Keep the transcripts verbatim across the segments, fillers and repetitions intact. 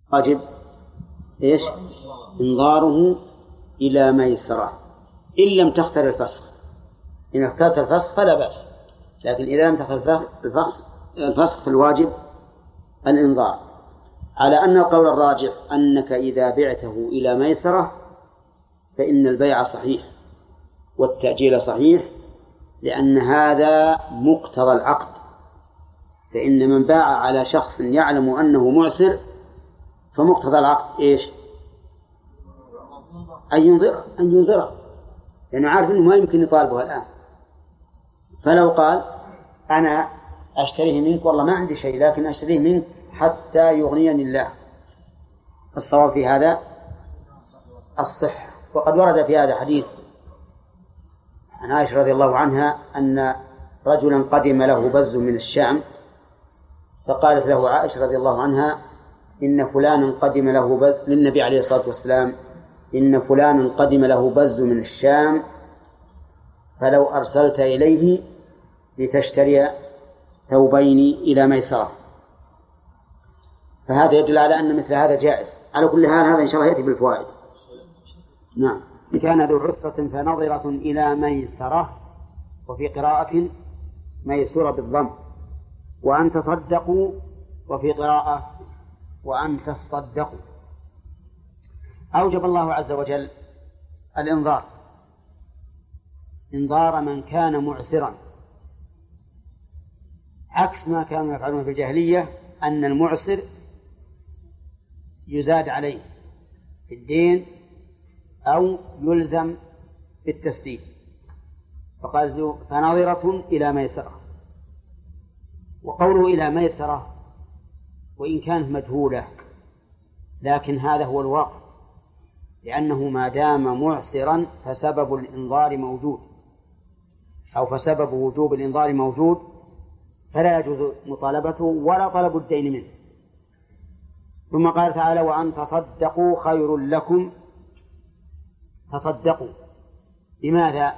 واجب إيش؟ إنظاره إلى ميسرة إن لم تختر الفسخ. إن اخترت الفسخ فلا بأس، لكن إذا لم تختر الفسخ الفسخ فالواجب الإنظار، على أن القول الراجح أنك إذا بعته إلى ميسرة فإن البيع صحيح والتأجيل صحيح، لأن هذا مقتضى العقد. فإن من باع على شخص يعلم أنه معسر فمقتضى العقد إيش؟ أن ينظره أن ينظره لأنه عارف أنه ما يمكن يطالبه الآن. فلو قال أنا أشتريه منك والله ما عندي شيء لكن أشتريه منك حتى يغنيني الله، الصواب في هذا الصحة. وقد ورد في هذا حديث عن عائشة رضي الله عنها أن رجلا قدم له بز من الشام، فقالت له عائشة رضي الله عنها إن فلانا قدم له بز للنبي عليه الصلاة والسلام إن فلانا قدم له بز من الشام فلو أرسلت إليه لتشتري ثوبين إلى ميسرة. فهذا يدل على أن مثل هذا جائز. على كل حال هذا إن شاء الله يأتي بالفوائد. نعم. كان ذو عسرة فنظرة إلى ميسرة، وفي قراءة ميسورة بالضم، وأن تصدقوا، وفي قراءة وأن تصدقوا. أوجب الله عز وجل الإنظار، إنظار من كان معسرا، عكس ما كانوا يفعلون في الجاهلية أن المعسر يزاد عليه في الدين أو يلزم بالتسديد. فقال فناظرة إلى ميسرة. وقوله إلى ميسرة وإن كانت مجهولة لكن هذا هو الواقع، لأنه ما دام معسرا فسبب الإنظار موجود، أو فسبب وجوب الإنظار موجود، فلا يجوز مطالبته ولا طلب الدين منه. ثم قال تعالى وأن تصدقوا خير لكم. تصدقوا لماذا؟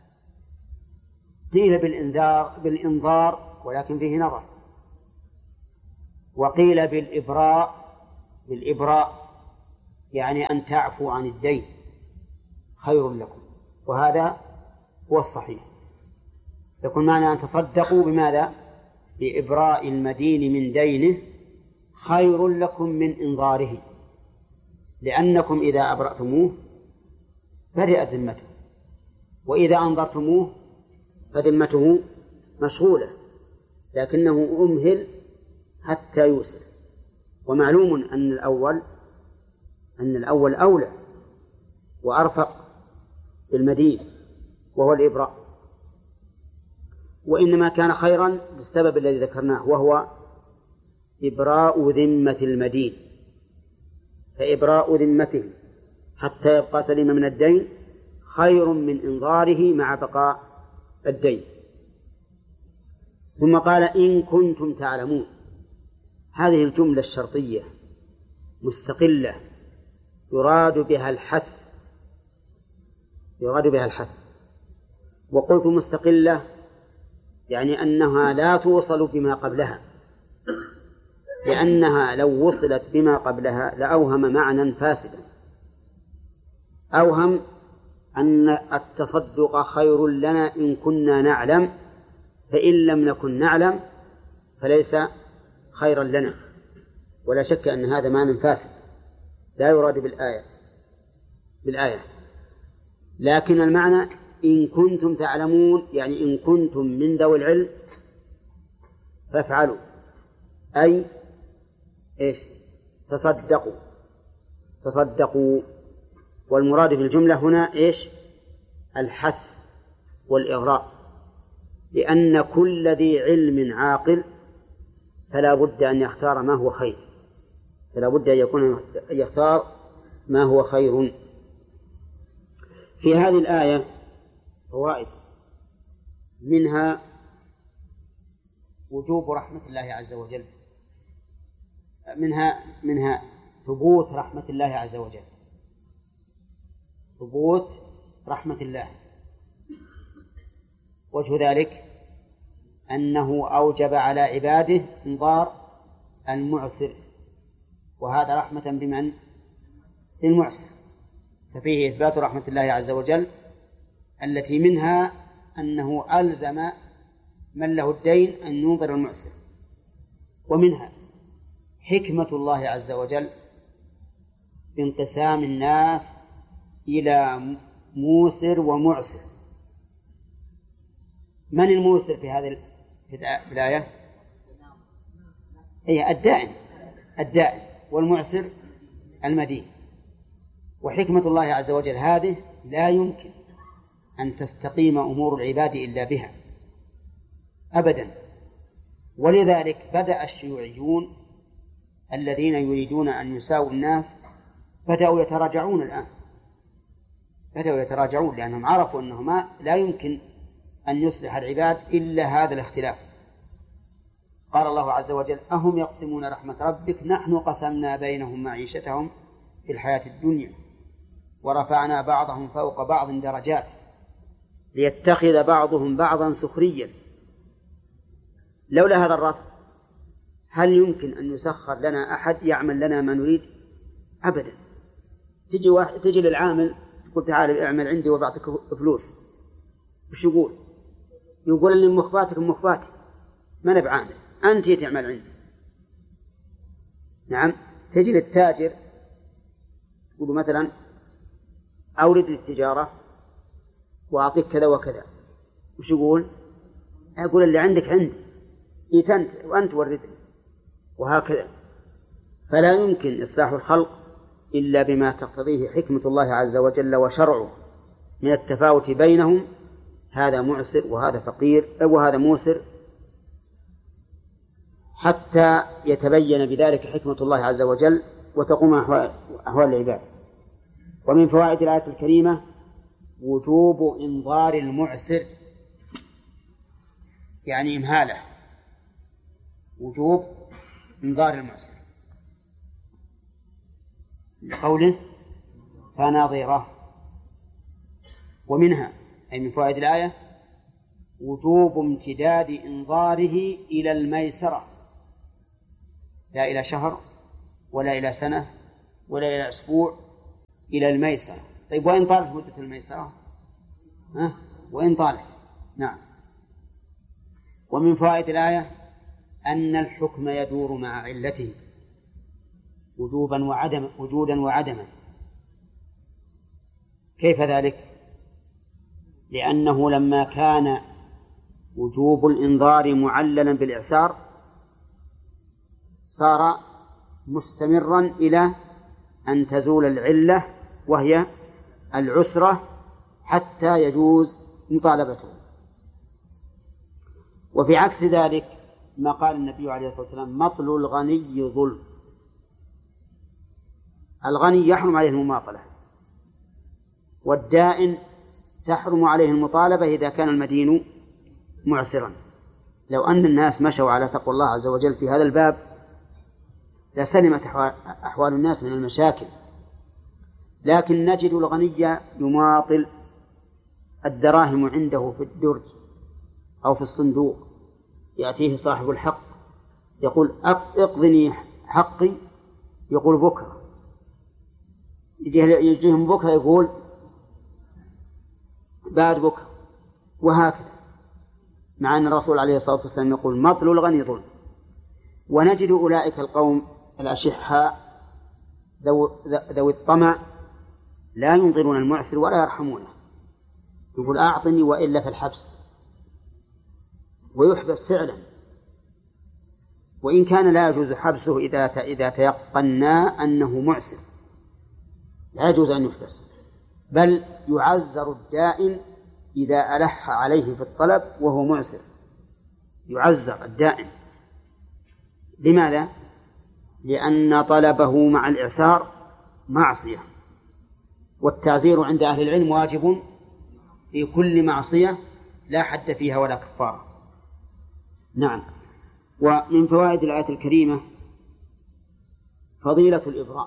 قيل بالإنذار بالإنظار ولكن فيه نظر، وقيل بالإبراء بالإبراء يعني أن تعفوا عن الدين خير لكم، وهذا هو الصحيح. يكون معنى أن تصدقوا بماذا؟ بإبراء المدين من دينه خير لكم من إنظاره، لأنكم إذا أبرأتموه برئت ذمته، وإذا أنظرتموه فذمته مشغولة، لكنه أمهل حتى يوسر. ومعلوم أن الأول أن الأول أولى وأرفق بالمدين وهو الإبراء، وإنما كان خيرا للسبب الذي ذكرناه وهو إبراء ذمة المدين، فإبراء ذمته حتى يبقى سليما من الدين خير من إنظاره مع بقاء الدين. ثم قال إن كنتم تعلمون. هذه الجملة الشرطية مستقلة يراد بها الحث يراد بها الحث وقلت مستقلة يعني أنها لا توصل بما قبلها، لأنها لو وصلت بما قبلها لأوهم معنى فاسدا. أوهم أن التصدق خير لنا إن كنا نعلم، فإن لم نكن نعلم فليس خيرا لنا، ولا شك أن هذا معنى فاسد لا يراد بالآية بالآية لكن المعنى إن كنتم تعلمون يعني إن كنتم من ذوي العلم فافعلوا، أي إيش؟ تصدقوا تصدقوا. والمراد في الجملة هنا إيش؟ الحث والإغراء، لأن كل ذي علم عاقل فلا بد أن يختار ما هو خير، فلا بد أن يكون يختار ما هو خير. في هذه الآية فوائد، منها وجوب رحمة الله عز وجل، منها منها ثبوت رحمة الله عز وجل، ثبوت رحمة الله. وجه ذلك أنه أوجب على عباده إنظار المعسر وهذا رحمة بمن؟ بالمعسر. ففيه إثبات رحمة الله عز وجل التي منها أنه ألزم من له الدين أن ينظر المعسر، ومنها حكمة الله عز وجل بانقسام الناس إلى موسر ومعسر. من الموسر في هذه الآية؟ هي الدائن الدائن والمعسر المدين. وحكمة الله عز وجل هذه لا يمكن أن تستقيم أمور العباد إلا بها أبدا. ولذلك بدأ الشيوعيون الذين يريدون أن يساووا الناس بدأوا يتراجعون الآن، بدأوا يتراجعون لأنهم عرفوا أنه لا يمكن أن يصلح العباد إلا هذا الاختلاف. قال الله عز وجل: أهم يقسمون رحمة ربك نحن قسمنا بينهم معيشتهم في الحياة الدنيا ورفعنا بعضهم فوق بعض درجات ليتخذ بعضهم بعضا سخريا. لولا هذا الرفع هل يمكن أن يسخر لنا أحد يعمل لنا ما نريد؟ أبدا. تجي واحد تجي للعامل تقول: تعال اعمل عندي وبعطيك فلوس. وش يقول؟ يقول: لي مخباتك مخباتي، ما نبي عامل، أنت تعمل عندي. نعم. تجي للتاجر تقول مثلا: أورد التجارة وأعطيك كذا وكذا. وش يقول؟ أقول: اللي عندك عندي، إنت أنت وأنت وردني، وهكذا. فلا يمكن إصلاح الخلق إلا بما تقتضيه حكمة الله عز وجل وشرعه من التفاوت بينهم، هذا معسر وهذا فقير وهذا موسر، حتى يتبين بذلك حكمة الله عز وجل وتقوم أحوال العباد. ومن فوائد الآية الكريمة وجوب إنظار المعسر، يعني إمهاله، وجوب إنظار المعسر لقوله فنظره. ومنها أي من فوائد الآية وجوب امتداد إنظاره إلى الميسرة، لا إلى شهر ولا إلى سنة ولا إلى أسبوع، إلى الميسرة. طيب وإن طالت مدة الميسرة؟ ها؟ وإن طالت، نعم. ومن فوائد الآية أن الحكم يدور مع علته وجوبا وعدما وجودا وعدما. كيف ذلك؟ لأنه لما كان وجوب الإنظار معللا بالإعسار صار مستمرا إلى أن تزول العلة وهي العسرة حتى يجوز مطالبته. وفي عكس ذلك ما قال النبي عليه الصلاة والسلام: مطل الغني ظلم. الغني يحرم عليه المماطلة، والدائن تحرم عليه المطالبة إذا كان المدين معسرا. لو أن الناس مشوا على تقوى الله عز وجل في هذا الباب لسلمت أحوال الناس من المشاكل، لكن نجد الغني يماطل الدراهم عنده في الدرج أو في الصندوق، يأتيه صاحب الحق يقول: اقضني حقي، يقول بكرة. يجيهم بكرة يقول بعد بكرة، وهكذا، مع أن الرسول عليه الصلاة والسلام يقول: مطل الغني ظلم. ونجد أولئك القوم الأشحاء ذوي الطمع لا ينظرون المعسر ولا يرحمونه، يقول: أعطني وإلا في الحبس، ويحبس فعلا، وإن كان لا يجوز حبسه إذا إذا تيقنا أنه معسر، لا يجوز أن يحبس، بل يعزر الدائن إذا ألح عليه في الطلب وهو معسر، يعزر الدائن. لماذا؟ لأن طلبه مع الإعسار معصية، والتعزير عند أهل العلم واجب في كل معصية لا حد فيها ولا كفارة. نعم. ومن فوائد الآية الكريمة فضيلة الإبراء،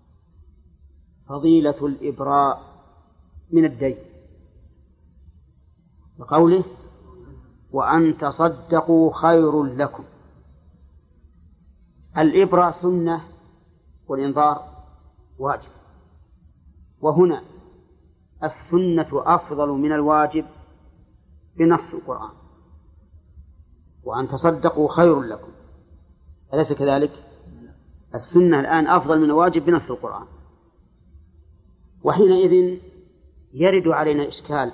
فضيلة الإبراء من الدين، وقوله: وأن تصدقوا خير لكم. الإبراء سنة والإنظار واجب. وهنا السنة أفضل من الواجب بنص القرآن، وأن تصدقوا خير لكم، أليس كذلك؟ السنة الآن أفضل من الواجب بنص القرآن. وحينئذ يرد علينا إشكال،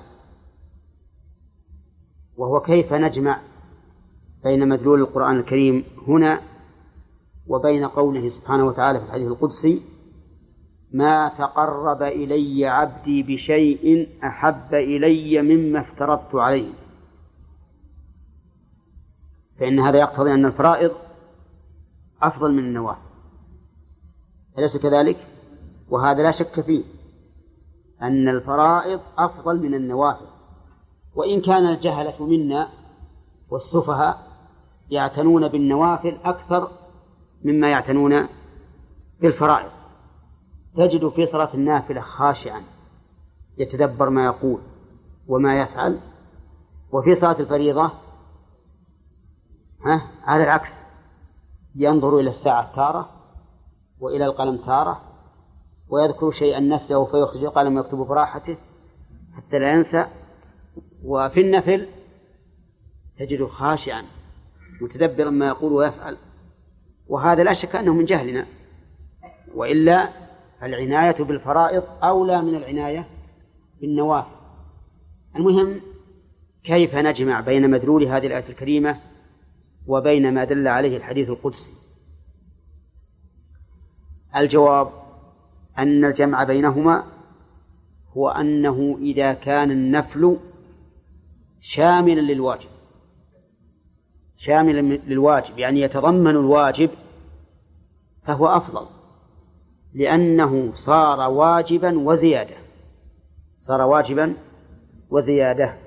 وهو كيف نجمع بين مدلول القرآن الكريم هنا وبين قوله سبحانه وتعالى في الحديث القدسي: ما تقرب إلي عبدي بشيء أحب إلي مما افترضت عليه. فإن هذا يقتضي أن الفرائض أفضل من النوافل، أليس كذلك؟ وهذا لا شك فيه أن الفرائض أفضل من النوافل، وإن كان الجهلة منا والسفهاء يعتنون بالنوافل أكثر مما يعتنون بالفرائض. تجد في صلاة النافلة خاشعا يتدبر ما يقول وما يفعل، وفي صلاة الفريضة ها على العكس، ينظر إلى الساعة تارة وإلى القلم تارة، ويذكر شيئا نسيه فيخرج القلم ويكتب براحته حتى لا ينسى. وفي النفل تجد خاشعا متدبرا ما يقول ويفعل، وهذا لا شك أنه من جهلنا، وإلا العناية بالفرائض أولى من العناية بالنوافل. المهم كيف نجمع بين مدلول هذه الآية الكريمة وبين ما دل عليه الحديث القدسي؟ الجواب أن الجمع بينهما هو أنه إذا كان النفل شاملا للواجب، شاملا للواجب يعني يتضمن الواجب، فهو أفضل، لأنه صار واجبا وزيادة، صار واجبا وزيادة.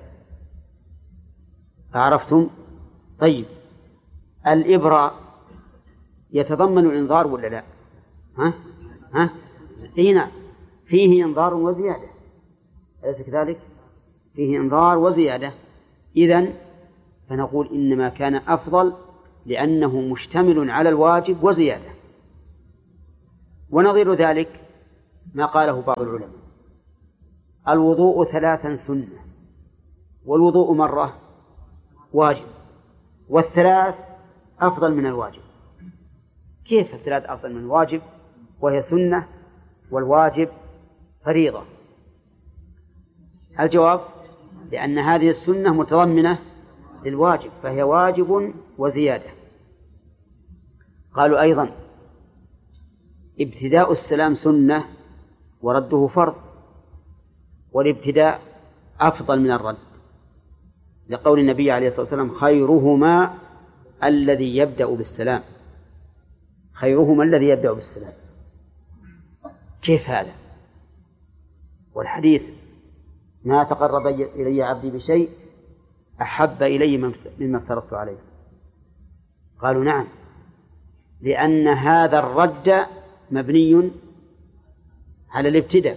أعرفتم؟ طيب، الإبراء يتضمن الإنذار ولا لا؟ ها؟ ها؟ هنا فيه إنذار وزيادة، أليس كذلك؟ فيه إنذار وزيادة. إذن فنقول إنما كان أفضل لأنه مشتمل على الواجب وزيادة. ونظير ذلك ما قاله بعض العلماء: الوضوء ثلاثا سنة، والوضوء مرة واجب، والثلاث أفضل من الواجب. كيف الثلاث أفضل من الواجب وهي سنة والواجب فريضة؟ الجواب: لأن هذه السنة متضمنة للواجب، فهي واجب وزيادة. قالوا أيضا: ابتداء السلام سنة ورده فرض، والابتداء أفضل من الرد، لقول النبي عليه الصلاة والسلام: خيرهما الذي يبدأ بالسلام، خيرهما الذي يبدأ بالسلام. كيف هذا؟ والحديث: ما تقرب إلي عبدي بشيء أحب إلي مما افترضت عليه. قالوا: نعم، لأن هذا الرد مبني على الابتداء،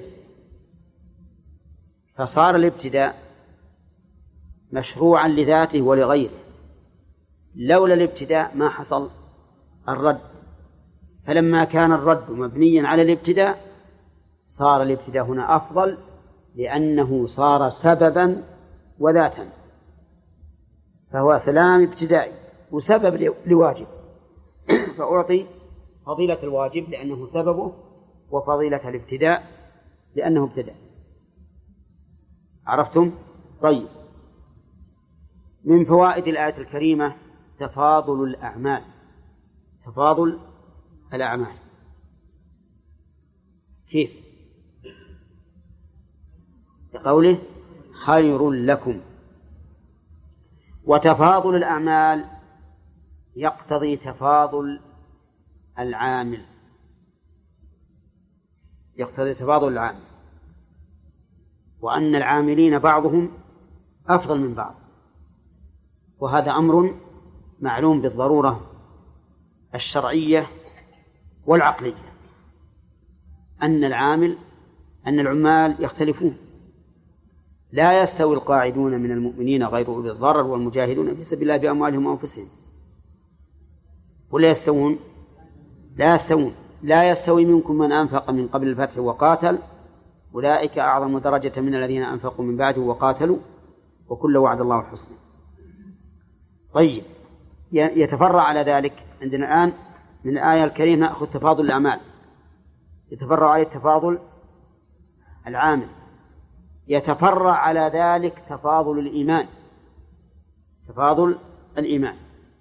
فصار الابتداء مشروعا لذاته ولغيره، لولا الابتداء ما حصل الرد. فلما كان الرد مبنيا على الابتداء صار الابتداء هنا أفضل، لأنه صار سببا وذاتا، فهو سلام ابتدائي وسبب لواجب، فأعطي فضيلة الواجب لأنه سببه، وفضيلة الابتداء لأنه ابتدأ. عرفتم؟ طيب، من فوائد الآية الكريمة تفاضل الأعمال، تفاضل الأعمال. كيف؟ بقوله: خير لكم. وتفاضل الأعمال يقتضي تفاضل العامل، يقتضي تفاضل العامل، وأن العاملين بعضهم أفضل من بعض، وهذا أمر معلوم بالضرورة الشرعية والعقلية، أن العامل أن العمال يختلفون. لا يستوي القاعدون من المؤمنين غير أولي الضرر والمجاهدون في سبيل الله بأموالهم وأنفسهم، ولا يستوون؟ لا يستوون. لا يستوي منكم من أنفق من قبل الفتح وقاتل أولئك أعظم درجة من الذين أنفقوا من بعده وقاتلوا وكل وعد الله الحسنى. طيب، يتفرع على ذلك عندنا الآن من الآية الكريمة نأخذ تفاضل الأعمال، يتفرع عليه التفاضل العامل، يتفرع على ذلك تفاضل الإيمان، تفاضل الإيمان.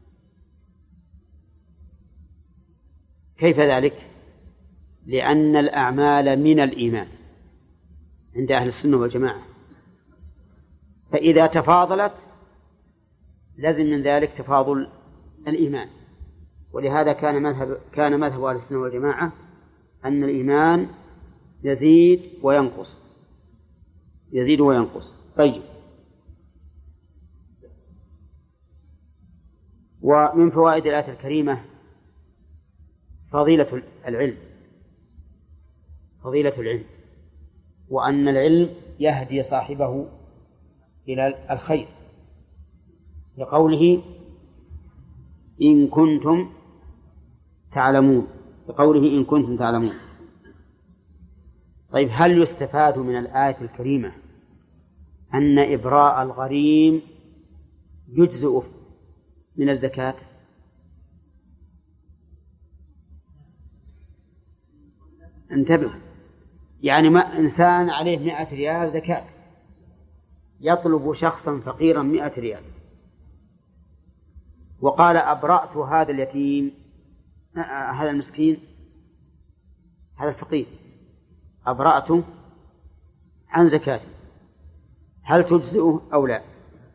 كيف ذلك؟ لأن الأعمال من الإيمان عند أهل السنة والجماعة، فإذا تفاضلت لازم من ذلك تفاضل الإيمان. ولهذا كان مذهب كان مذهب أهل السنة والجماعة أن الإيمان يزيد وينقص، يزيد وينقص. طيب، ومن فوائد الآية الكريمة فضيلة العلم، فضيلة العلم، وأن العلم يهدي صاحبه إلى الخير، لقوله إن كنتم تعلمون، لقوله إن كنتم تعلمون. طيب، هل يستفاد من الآية الكريمة أن إبراء الغريم يجزئ من الزكاة؟ انتبه، يعني ما إنسان عليه مئة ريال زكاة، يطلب شخصا فقيرا مئة ريال، وقال أبرأت هذا اليتيم، هذا المسكين، هذا الفقير، أبرأته عن زكاته، هل تجزئه أو لا؟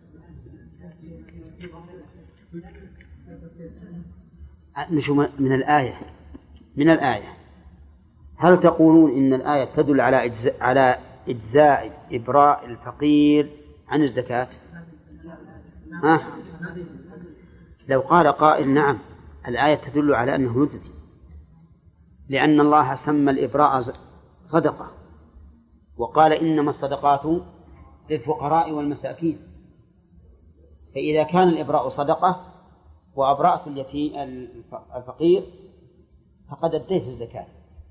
نشوف من الآية من الآية هل تقولون إن الآية تدل على إجزاء, على إجزاء إبراء الفقير عن الزكاة؟ ها؟ لو قال قائل نعم، الآية تدل على أنه يجزي، لأن الله سمى الإبراء صدقة، وقال إنما الصدقات للفقراء والمساكين، فإذا كان الإبراء صدقة وأبرأت اليتيم الفقير فقد أديت الزكاة.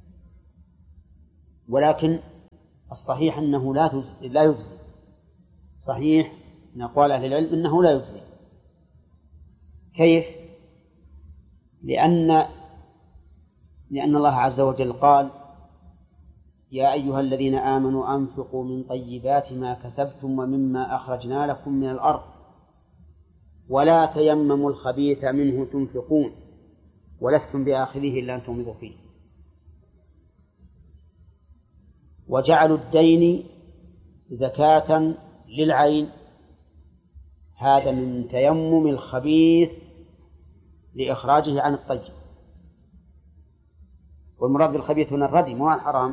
ولكن الصحيح أنه لا لا يجزي، صحيح من أقوال أهل العلم أنه لا يجزي. كيف؟ لأن لأن الله عز وجل قال يا أيها الذين آمنوا أنفقوا من طيبات ما كسبتم ومما أخرجنا لكم من الأرض ولا تيمموا الخبيث منه تنفقون ولستم بآخذه إلا أن تغمضوا فيه. وجعلوا الدين زكاة للعين، هذا من تيمم الخبيث لإخراجه عن الطيب، والمراد بالخبيث هنا الردي مو الحرام،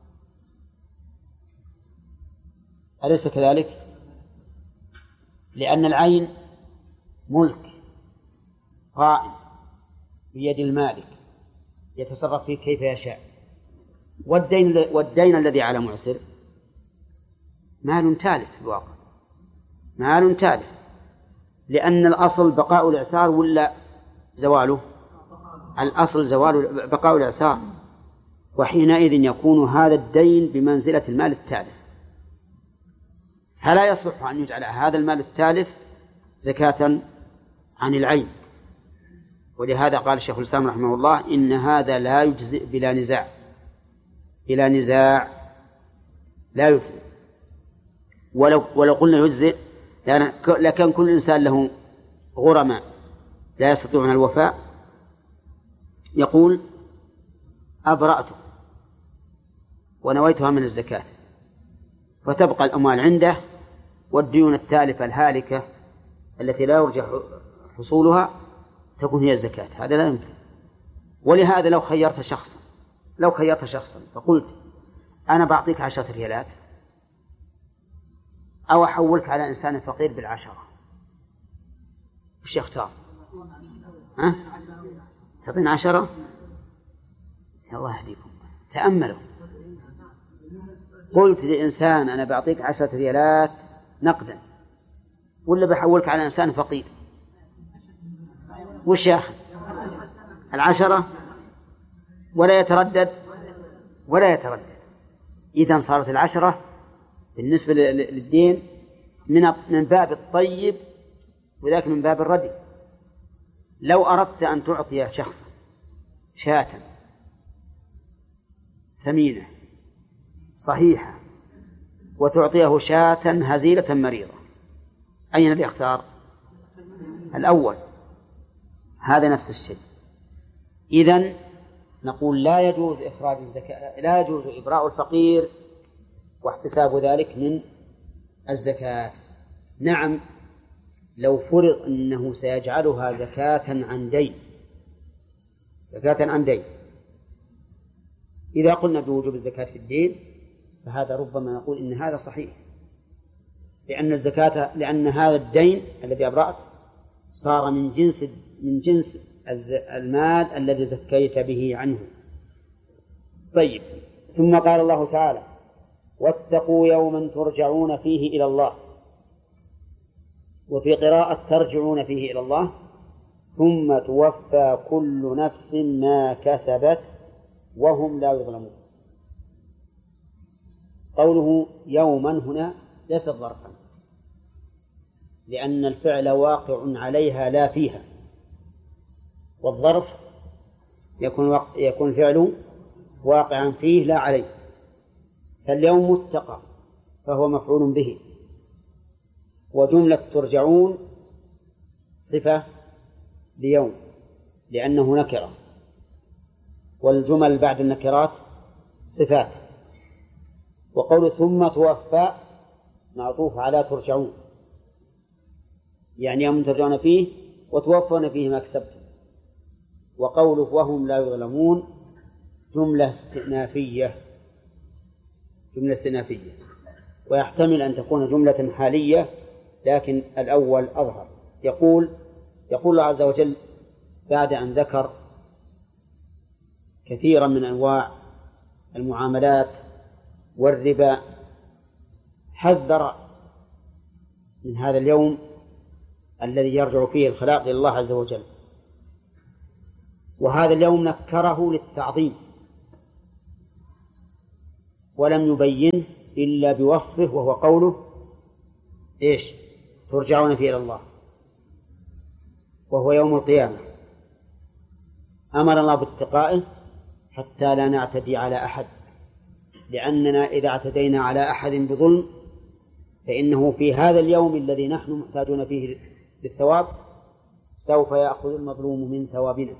أليس كذلك؟ لأن العين ملك قائم بيد المالك يتصرف فيه كيف يشاء، والدين, والدين الذي على معسر مال تالف في الواقع، مال تالف، لأن الأصل بقاء الإعسار ولا زواله؟ الأصل زوال بقاء الإعسار، وحينئذ يكون هذا الدين بمنزلة المال التالف، فلا يصح أن يجعل هذا المال التالف زكاة عن العين. ولهذا قال الشيخ الإسلام رحمه الله إن هذا لا يجزئ بلا نزاع، بلا نزاع لا يجزئ. ولو, ولو قلنا يجزئ لكان كل إنسان له غرماء لا يستطيعون الوفاء يقول أبرأته ونويتها من الزكاة، فتبقى الأموال عنده والديون التالفة الهالكة التي لا يرجى حصولها تكون هي الزكاة. هذا لا يمكن. ولهذا لو خيرت شخصا لو خيرت شخصا فقلت أنا بعطيك عشرة ريالات أو أحولك على إنسان فقير بالعشرة، وش يختار؟ ها؟ تعطينا عشرة؟ يا الله يهديكم، تأملوا. قلت لإنسان أنا بعطيك عشرة ريالات نقدا ولا بحولك على إنسان فقير، وش يأخذ؟ العشرة ولا يتردد ولا يتردد. إذن صارت العشرة بالنسبة للدين من من باب الطيب وذاك من باب الردي. لو أردت أن تعطي شخصا شاة سمينة صحيحة وتعطيه شاة هزيلة مريضة، أين اللي يختار؟ الأول. هذا نفس الشيء. إذن نقول لا يجوز إخراج الزكاة، لا يجوز إبراء الفقير واحتساب ذلك من الزكاة. نعم لو فرض أنه سيجعلها زكاة عن دين، زكاة عن دين، إذا قلنا بوجوب الزكاة في الدين فهذا ربما نقول إن هذا صحيح، لأن الزكاة لأن هذا الدين الذي أبرأت صار من جنس من جنس المال الذي زكيت به عنه. طيب، ثم قال الله تعالى: واتقوا يوما ترجعون فيه إلى الله، وفي قراءة ترجعون فيه إلى الله ثم توفى كل نفس ما كسبت وهم لا يظلمون. قوله يوما هنا ليس ظرفا، لأن الفعل واقع عليها لا فيها، والظرف يكون وق... يكون فعله واقعا فيه لا عليه. فاليوم متقى فهو مفعول به، وجملة ترجعون صفة ليوم لأنه نكرة، والجمل بعد النكرات صفات. وقول ثم توفى معطوف على ترجعون، يعني يوم ترجعون فيه وتوفون فيه ما كسبتم. وقوله وهم لا يظلمون جملة استئنافية، جملة استئنافية، ويحتمل أن تكون جملة حالية، لكن الأول أظهر. يقول يقول الله عز وجل بعد أن ذكر كثيرا من أنواع المعاملات والربا، حذر من هذا اليوم الذي يرجع فيه الخلائق إلى الله عز وجل. وهذا اليوم نكره للتعظيم ولم يبين إلا بوصفه، وهو قوله إيش؟ ترجعون فيه إلى الله، وهو يوم القيامة. أمر الله باتقائه حتى لا نعتدي على أحد، لأننا إذا اعتدينا على أحد بظلم فإنه في هذا اليوم الذي نحن محتاجون فيه للثواب سوف يأخذ المظلوم من ثوابنا.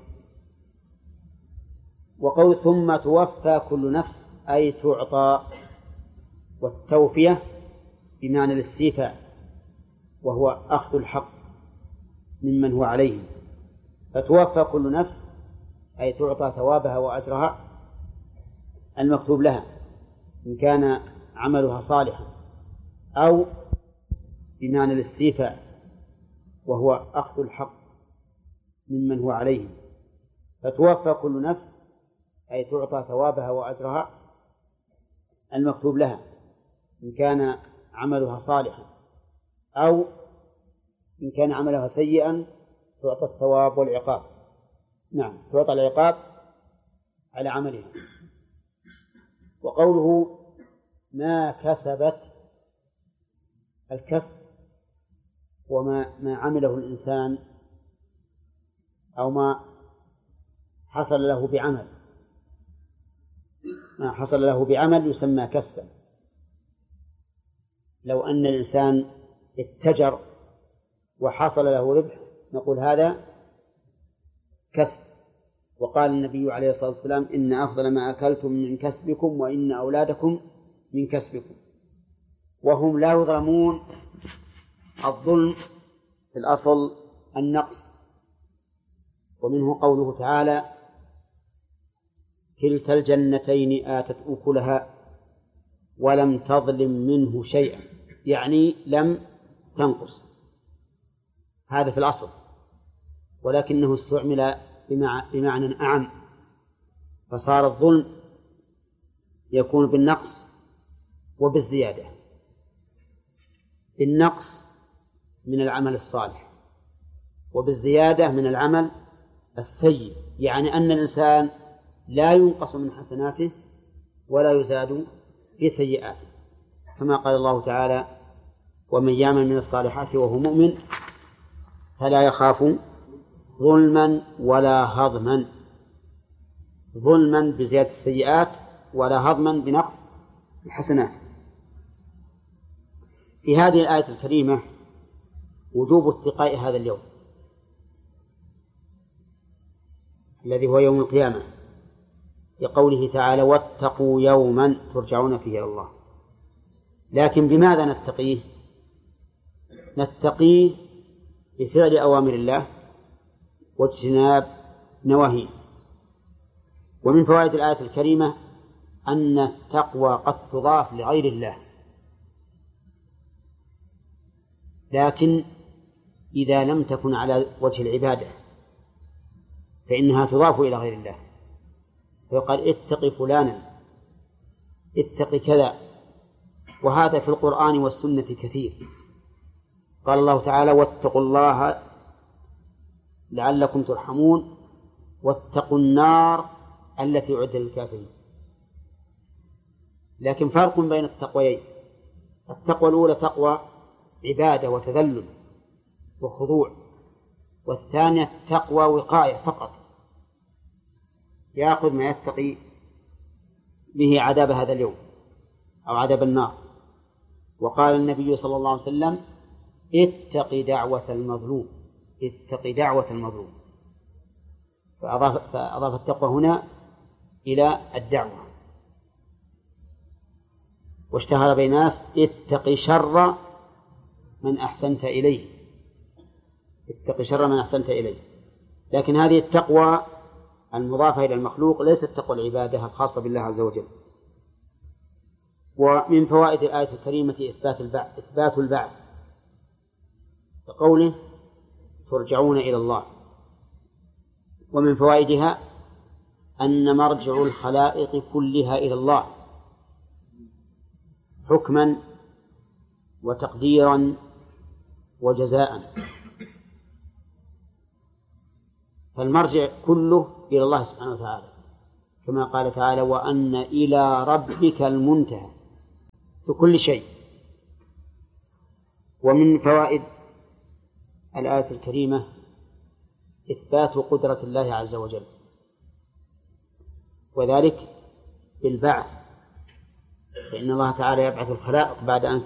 وقول ثم توفى كل نفس أي تعطى، والتوفية بمعنى الاستيفاء، وهو أخذ الحق ممن هو عليه. فتوفى كل نفس أي تعطى ثوابها وأجرها المكتوب لها إن كان عملها صالحا، أو بمعنى الاستيفاء وهو أخذ الحق ممن هو عليه. فتوفى كل نفس أي تعطى ثوابها وأجرها المكتوب لها إن كان عملها صالحا، أو إن كان عملها سيئا تعطى الثواب والعقاب. نعم، تعطى العقاب على عملها. وقوله ما كسبت، الكسب وما ما عمله الإنسان أو ما حصل له بعمل، ما حصل له بعمل يسمى كسبا. لو أن الإنسان اتجر وحصل له ربح نقول هذا كسب. وقال النبي عليه الصلاة والسلام إن أفضل ما أكلتم من كسبكم وإن أولادكم من كسبكم. وهم لا يظلمون، الظلم في الأصل النقص، ومنه قوله تعالى كلتا الجنتين آتت أكلها ولم تظلم منه شيئا، يعني لم تنقص. هذا في الأصل، ولكنه استعمل بمعنى أعم، فصار الظلم يكون بالنقص وبالزيادة. بالنقص من العمل الصالح، وبالزيادة من العمل السيء، يعني أن الإنسان لا ينقص من حسناته ولا يزاد في سيئاته، كما قال الله تعالى: ومن يعمل من الصالحات وهو مؤمن فلا يخاف ظلما ولا هضما. ظلما بزيادة السيئات، ولا هضما بنقص الحسنات. في هذه الآية الكريمة وجوب اتقاء هذا اليوم الذي هو يوم القيامة، لقوله تعالى: واتقوا يوما ترجعون فيه إلى الله. لكن بماذا نتقيه؟ نتقيه بفعل أوامر الله واجتناب نواهيه. ومن فوائد الآية الكريمة أن التقوى قد تضاف لغير الله، لكن إذا لم تكن على وجه العبادة فإنها تضاف إلى غير الله، فيقال: اتق فلانا، اتق كذا. وهذا في القرآن والسنة كثير. قال الله تعالى: واتقوا الله لعلكم ترحمون، واتقوا النار التي أعدت للكافرين. لكن فرق بين التقويين: التقوى الأولى تقوى عبادة وتذلل وخضوع، والثانية تقوى وقاية فقط، يأخذ ما يتقي به عذاب هذا اليوم أو عذاب النار. وقال النبي صلى الله عليه وسلم: اتق دعوة المظلوم، اتق دعوة المظلوم. فأضاف, فأضاف التقوى هنا إلى الدعوة. واشتهر بين الناس: اتق شر من أحسنت إليه، اتق شر من أحسنت إليه. لكن هذه التقوى المضافة إلى المخلوق ليست تقوى العبادة الخاصة بالله عز وجل. ومن فوائد الآية الكريمة إثبات البعث، إثبات البعث بقوله: ترجعون إلى الله. ومن فوائدها أن مرجع الخلائق كلها إلى الله حكما وتقديرا وجزاء، فالمرجع كله إلى الله سبحانه وتعالى، كما قال تعالى: وأن إلى ربك المنتهى في كل شيء. ومن فوائد الآية الكريمة إثبات قدرة الله عز وجل، وذلك بالبعث، فإن الله تعالى يبعث الخلائق بعد أن